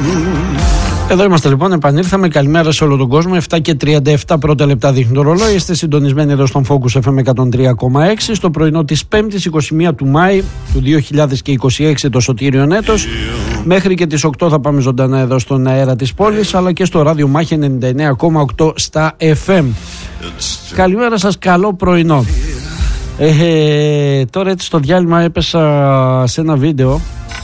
Εδώ είμαστε λοιπόν, επανήλθαμε. Καλημέρα σε όλο τον κόσμο. 7 και 37 πρώτα λεπτά δείχνει το ρολόι. Είστε συντονισμένοι εδώ στον Focus FM 103,6 στο πρωινό της 5ης 21 του Μάη του 2026, το σωτήριον έτος. Μέχρι και τις 8 θα πάμε ζωντανά εδώ στον αέρα της πόλης, αλλά και στο ράδιο Μάχη 99,8 στα FM. Καλημέρα σας, καλό πρωινό. Τώρα έτσι στο διάλειμμα έπεσα σε ένα βίντεο.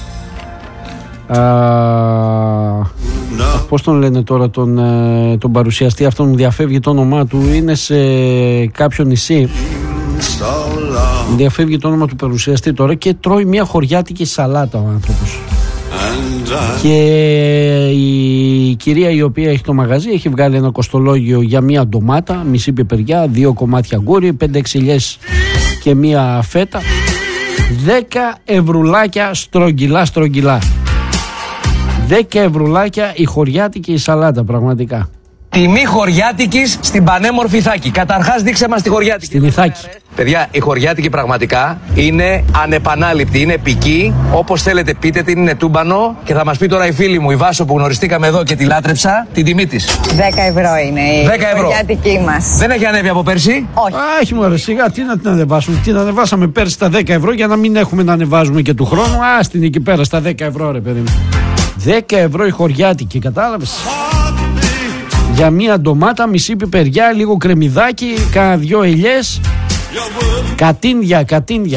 Πώς τον λένε τώρα τον παρουσιαστή, αυτόν μου διαφεύγει το όνομά του, είναι σε κάποιο νησί, μου διαφεύγει το όνομα του παρουσιαστή τώρα, και τρώει μια χωριάτικη σαλάτα ο άνθρωπος. Και η κυρία η οποία έχει το μαγαζί έχει βγάλει ένα κοστολόγιο για μια ντομάτα, μισή πιπεριά, 2 κομμάτια γκούρι, 5 ξυλιές και μια φέτα, 10 ευρουλάκια στρογγυλά. 10 ευρουλάκια η χωριάτικη η σαλάτα, πραγματικά. Τιμή χωριάτικης στην πανέμορφη Ιθάκη. Καταρχάς δείξε μας τη χωριάτικη. Στην Ιθάκη. Παιδιά, η χωριάτικη πραγματικά είναι ανεπανάληπτη, είναι επική. Όπως θέλετε πείτε την, είναι τούμπανο. Και θα μας πει τώρα η φίλη μου, η Βάσο, που γνωριστήκαμε εδώ και τη λάτρεψα, την τιμή της. 10 ευρώ είναι η χωριάτικη μας. Δεν έχει ανέβει από πέρσι. Όχι. Όχι μωρέ, σιγά, τι να την ανεβάσουμε. Την ανεβάσαμε πέρσι στα 10 ευρώ για να μην έχουμε να ανεβάζουμε και του χρόνου. Στην εκεί πέρα στα 10 ευρώ, ρε παιδί μου. 10 ευρώ η χωριάτικη, κατάλαβες. Για μία ντομάτα, μισή πιπεριά, λίγο κρεμμυδάκι, κάνα 2 ελιές, κατίνδια.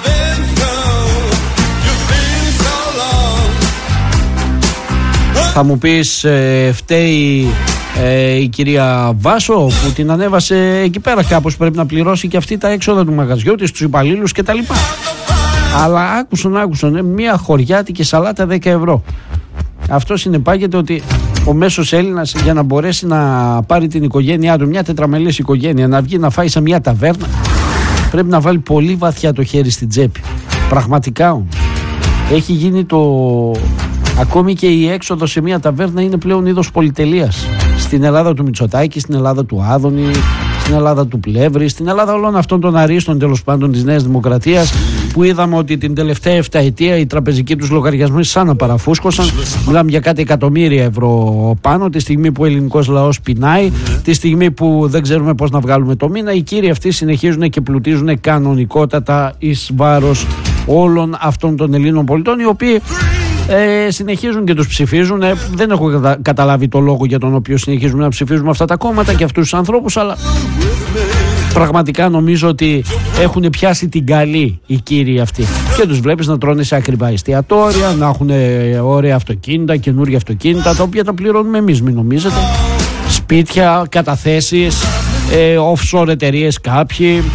Θα μου πεις, φταίει η κυρία Βάσο που την ανέβασε εκεί πέρα, κάπως πρέπει να πληρώσει και αυτή τα έξοδα του μαγαζιού της, τους υπαλλήλους κτλ. Αλλά άκουσαν, μία χωριάτικη σαλάτα 10 ευρώ. Αυτό συνεπάγεται ότι ο μέσος Έλληνας, για να μπορέσει να πάρει την οικογένειά του, μια τετραμελής οικογένεια, να βγει να φάει σε μια ταβέρνα, πρέπει να βάλει πολύ βαθιά το χέρι στην τσέπη. Πραγματικά έχει γίνει ακόμη και η έξοδο σε μια ταβέρνα είναι πλέον είδος πολυτελείας. Στην Ελλάδα του Μητσοτάκη, στην Ελλάδα του Άδωνη, στην Ελλάδα του Πλεύρη, στην Ελλάδα όλων αυτών των αρίστων τέλος πάντων της Νέας Δημοκρατίας, που είδαμε ότι την τελευταία 7 ετία οι τραπεζικοί τους λογαριασμοί σαν να παραφούσκωσαν. Μιλάμε για κάτι εκατομμύρια ευρώ πάνω, τη στιγμή που ο ελληνικός λαός πεινάει, τη στιγμή που δεν ξέρουμε πώς να βγάλουμε το μήνα. Οι κύριοι αυτοί συνεχίζουν και πλουτίζουν κανονικότατα εις βάρος όλων αυτών των Ελλήνων πολιτών, οι οποίοι συνεχίζουν και τους ψηφίζουν. Δεν έχω καταλάβει το λόγο για τον οποίο συνεχίζουμε να ψηφίζουμε αυτά τα κόμματα και αυτούς τους ανθρώπους, αλλά πραγματικά νομίζω ότι έχουν πιάσει την καλή οι κύριοι αυτοί. Και τους βλέπεις να τρώνε σε ακριβά εστιατόρια, να έχουν ωραία αυτοκίνητα, καινούργια αυτοκίνητα, τα οποία τα πληρώνουμε εμείς, μην νομίζετε. Σπίτια, καταθέσεις, offshore εταιρείες κάποιοι.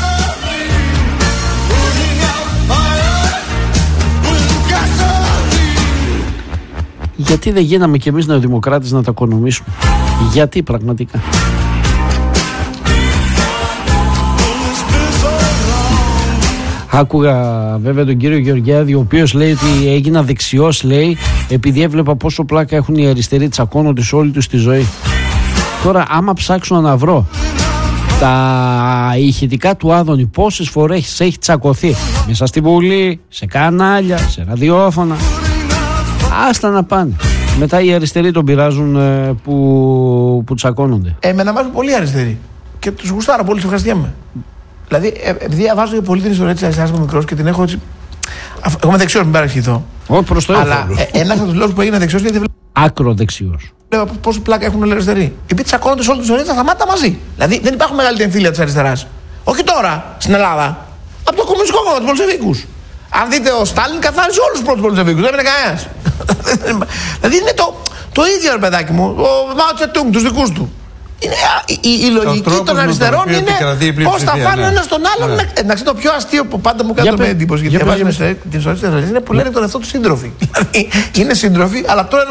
Γιατί δεν γίναμε κι εμείς νεοδημοκράτες να τα οικονομήσουμε? Γιατί πραγματικά? Άκουγα βέβαια τον κύριο Γεωργιάδη, ο οποίος λέει ότι έγινα δεξιός, λέει, επειδή έβλεπα πόσο πλάκα έχουν οι αριστεροί, τσακώνονται σε όλη τους τη ζωή. Τώρα άμα ψάξω να βρω τα ηχητικά του Άδωνη, πόσες φορές έχει τσακωθεί μέσα στη Βουλή, σε κανάλια, σε ραδιόφωνα, άστα να πάνε. Μετά οι αριστεροί τον πειράζουν που τσακώνονται. Εμένα βάζουν πολύ αριστεροί και τους γουστάρω πολύ, τους ευχαριστιέμαι. Δηλαδή, επειδή διαβάζω πολύ την ιστορία της αριστεράς μου μικρός και την έχω έτσι. Εγώ είμαι δεξιός, μην παρεξηγηθώ. Όχι, προς το Θεό. Αλλά ένας από τους λόγους που έγινα δεξιός είναι γιατί άκρο δεξιός. βλέπω πόσο πλάκα έχουν όλοι οι αριστεροί. Επειδή τσακώνονται σε όλη την ιστορία, θα σταμάτα μαζί. Δηλαδή, δεν υπάρχουν μεγαλύτερη εμφύλια της αριστεράς. Όχι τώρα στην Ελλάδα. Από το Κομμουνιστικό Κόμμα, τους Πολσεβίκους. Αν δείτε, ο Στάλιν καθάρισε όλους τους πρώτους Πολσεβίκους. Δεν είναι κανένας. Δηλαδή, είναι το ίδιο, ρε παιδάκι μου. Ο Μάο Τσετούγκ, τους δικούς του. Είναι, η λογική των αριστερών είναι πώς θα φάνε ένα τον άλλον. Εντάξει, το πιο αστείο που πάντα μου κάνει εντύπωση, γιατί διαβάζουμε την ιστορία της Ισραήλ, είναι που λένε τον εαυτό του σύντροφοι. Είναι σύντροφοι, αλλά τώρα